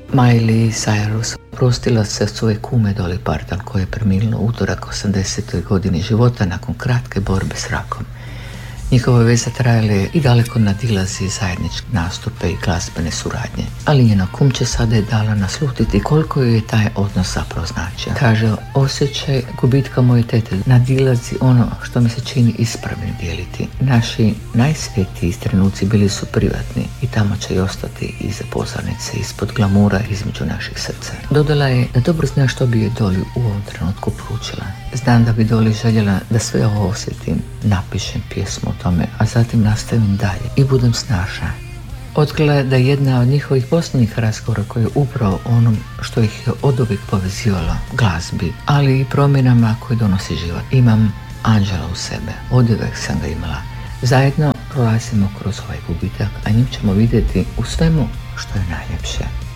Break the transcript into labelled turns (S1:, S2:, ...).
S1: Miley Cyrus prostila se od svoje kume Dolly Parton koja je preminula utorak 80. godini života nakon kratke borbe s rakom. Njihova veza trajala je i daleko nadilazi zajedničke nastupe i glazbene suradnje, ali njena kumče sada je dala naslutiti koliko joj je taj odnos zapravo značio. Kaže, osjećaj gubitka moje tete nadilazi ono što mi se čini ispravnim dijeliti. Naši najsvetiji trenuci bili su privatni i tamo će i ostati iza pozornice, ispod glamura između naših srca. Dodala je da dobro zna što bi je Dolly u ovom trenutku pručila. Znam da bi Dolly željela da sve ovo osjetim, napišem pjesmu o tome, a zatim nastavim dalje i budem snažna. Otkrila je da je jedna od njihovih posljednjih razgovora koji je upravo onom što ih je oduvijek povezivalo, glazbi, ali i promjenama koje donosi život. Imam anđela u sebe, oduvijek sam ga imala. Zajedno prolazimo kroz ovaj gubitak, a njim ćemo vidjeti u svemu što je najljepše.